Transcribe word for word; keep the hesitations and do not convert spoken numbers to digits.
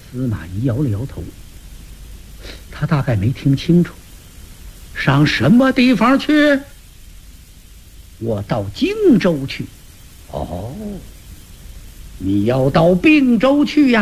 司马懿摇了摇头，他大概没听清楚。上什么地方去？我到荆州去。哦，你要到并州去呀？